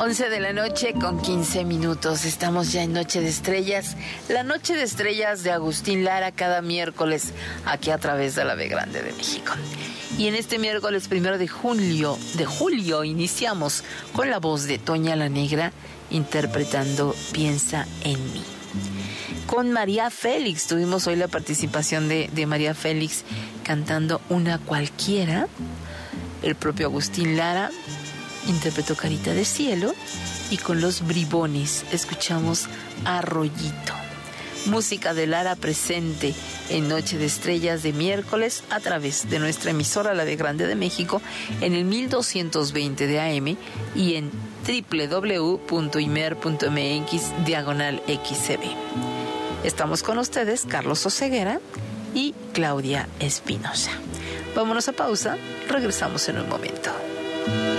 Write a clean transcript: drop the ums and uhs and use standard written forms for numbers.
11 de la noche con 15 minutos. Estamos ya en Noche de Estrellas. La Noche de Estrellas de Agustín Lara cada miércoles aquí a través de la B Grande de México. Y en este miércoles 1 de julio iniciamos con la voz de Toña la Negra interpretando Piensa en mí. Con María Félix, tuvimos hoy la participación de María Félix cantando Una Cualquiera. El propio Agustín Lara interpretó Carita de Cielo y con los Bribones escuchamos Arroyito. Música de Lara presente en Noche de Estrellas de miércoles a través de nuestra emisora La de Grande de México en el 1220 de AM y en www.imer.mx/XCB. Estamos con ustedes Carlos Oseguera y Claudia Espinosa. Vámonos a pausa, regresamos en un momento.